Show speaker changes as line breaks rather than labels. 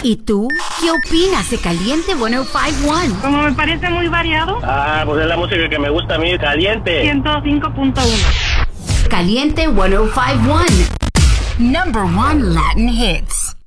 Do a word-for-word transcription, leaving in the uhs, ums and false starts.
¿Y tú qué opinas de Caliente ciento cinco punto uno?
Como me parece muy variado.
Ah, pues es la música que me gusta a mí, Caliente.
ciento cinco punto uno.
Caliente ciento cinco punto uno. Number one Latin hits.